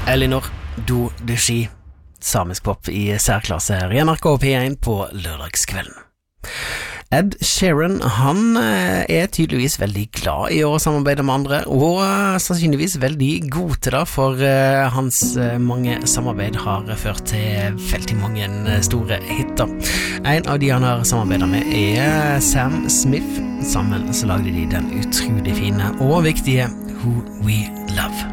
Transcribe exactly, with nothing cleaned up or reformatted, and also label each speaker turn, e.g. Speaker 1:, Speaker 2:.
Speaker 1: Elinor Do-de-Ski, samisk pop i særklasse her i N R K P én på lørdagskvelden. Ed Sheeran, han er tydeligvis veldig glad i å samarbeide med andre, og sannsynligvis veldig god til det, for hans mange samarbeid har ført til veldig mange store hitter. En av de han har samarbeidet med er Sam Smith. Sammen så lagde de den utrolig fine og viktige Who We Love.